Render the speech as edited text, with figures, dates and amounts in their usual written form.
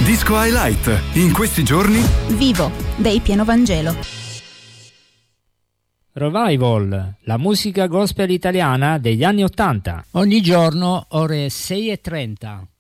Disco Highlight. In questi giorni Vivo dei Pieno Vangelo. Revival, la musica gospel italiana degli anni '80. Ogni giorno ore 6:30.